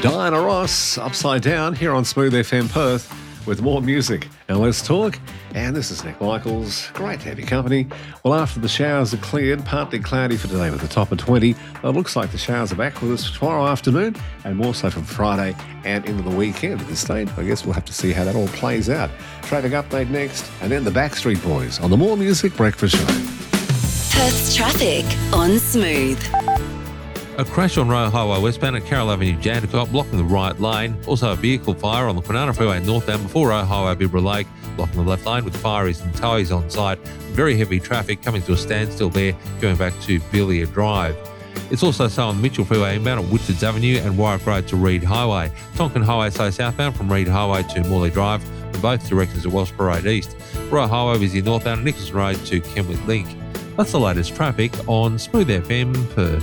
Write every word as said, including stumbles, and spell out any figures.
Diana Ross, Upside Down, here on Smooth F M Perth with more music and less talk. And this is Nick Michaels. Great to have your company. Well, after the showers are cleared, partly cloudy for today with a top of twenty. It looks like the showers are back with us tomorrow afternoon and more so from Friday and into the weekend. At this stage, I guess we'll have to see how that all plays out. Traffic update next, and then the Backstreet Boys on the More Music Breakfast Show. Perth's traffic on Smooth. A crash on Royal Highway westbound at Carroll Avenue, Jandakot, blocking the right lane. Also a vehicle fire on the Kwinana Freeway northbound before Royal Highway Bibra Lake, blocking the left lane with fireys and towies on site. Very heavy traffic coming to a standstill there, going back to Billiard Drive. It's also so on the Mitchell Freeway inbound at Woodfords Avenue and Warwick Road to Reed Highway. Tonkin Highway so southbound from Reed Highway to Morley Drive, in both directions at Wellsborough Road East. Royal Highway busy northbound at Nicholson Road to Kenwick Link. That's the latest traffic on Smooth F M Perth.